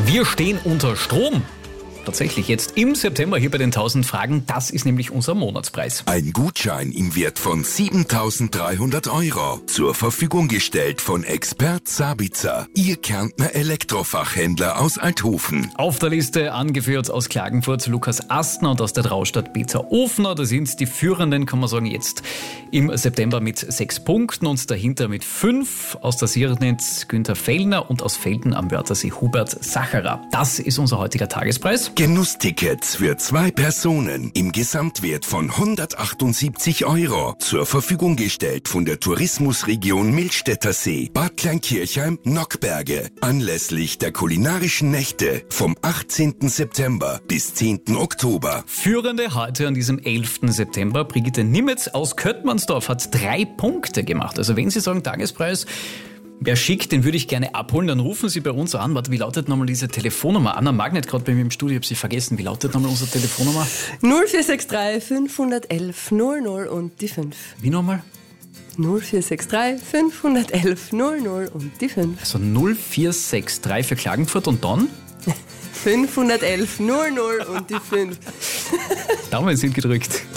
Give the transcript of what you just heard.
Wir stehen unter Strom. Tatsächlich jetzt im September hier bei den 1000 Fragen. Das ist nämlich unser Monatspreis. Ein Gutschein im Wert von 7.300 € zur Verfügung gestellt von Expert Sabitzer, Ihr Kärntner Elektrofachhändler aus Althofen. Auf der Liste angeführt aus Klagenfurt Lukas Astner und aus der Traustad Peter Ofner. Das sind die Führenden, kann man sagen, jetzt im September mit 6 Punkten und dahinter mit 5 aus der Sirnitz Günther Fellner und aus Felden am Wörthersee Hubert Sacherer. Das ist unser heutiger Tagespreis. Genusstickets für 2 Personen im Gesamtwert von 178 € zur Verfügung gestellt von der Tourismusregion Millstätter See, Bad Kleinkirchheim, Nockberge, anlässlich der kulinarischen Nächte vom 18. September bis 10. Oktober. Führende heute an diesem 11. September, Brigitte Nimetz aus Köttmannsdorf hat 3 Punkte gemacht. Also wenn Sie sagen Tagespreis, wer schickt, den würde ich gerne abholen, dann rufen Sie bei uns an. Warte, wie lautet nochmal diese Telefonnummer? Anna Magnet gerade bei mir im Studio, ich habe sie vergessen. Wie lautet nochmal unsere Telefonnummer? 0463 511 00 und die 5. Wie nochmal? 0463 511 00 und die 5. Also 0463 für Klagenfurt und dann? 511 00 und die 5. Daumen sind gedrückt.